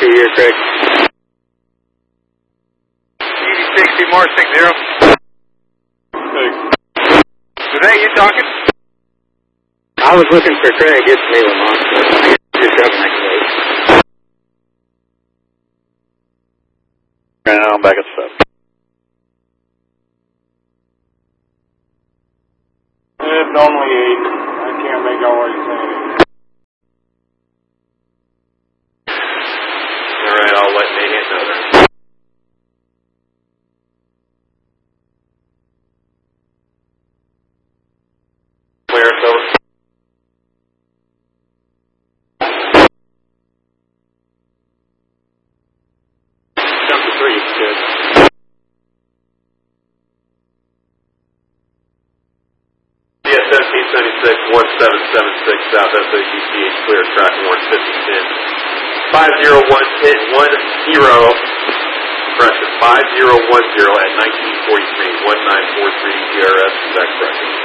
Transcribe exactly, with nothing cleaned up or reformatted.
Here, Craig. eighty sixty, more six zero. Craig. Today, you talking? I was looking for Craig. It's me, Lamont. Just up next to it. Right now, I'm back at seven. It's only eight. I can't make out what you're saying. Alright, I'll let Nate know then. Clear, so. Jump to three, good. C S seventeen seventy-six, one seven seven six, South S A G T H, clear, track one fifty ten. five zero one ten one zero, pressure five zero one zero at nineteen forty-three, one nine four three G R S, back pressure.